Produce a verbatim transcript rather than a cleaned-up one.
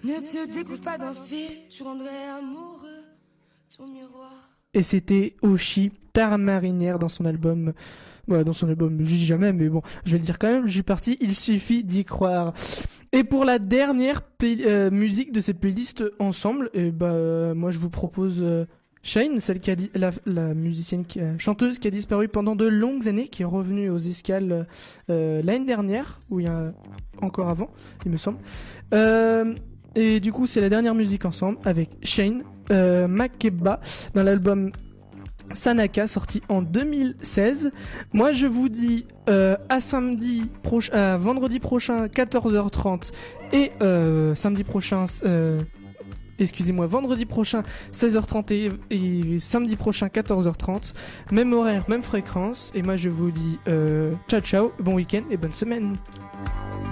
Ne te découvre pas d'un fil, tu rendrais amoureux ton miroir. Et c'était Oshi, Terre marinière dans son album. Bah, dans son album, je dis jamais, mais bon, je vais le dire quand même. Je suis parti, il suffit d'y croire. Et pour la dernière play- euh, musique de cette playlist ensemble, et bah, euh, moi je vous propose euh, Shane, celle qui a dit, la, la musicienne, qui, euh, chanteuse qui a disparu pendant de longues années, qui est revenue aux escales euh, l'année dernière, ou il y a encore avant, il me semble. Euh, et du coup, c'est la dernière musique ensemble avec Shane, euh, Makeba, dans l'album Sanaka, sorti en deux mille seize. Moi je vous dis euh, à samedi proche, à vendredi prochain quatorze heures trente et euh, samedi prochain euh, excusez-moi vendredi prochain seize heures trente et, et samedi prochain quatorze heures trente, même horaire, même fréquence. Et moi je vous dis euh, ciao ciao, bon week-end et bonne semaine.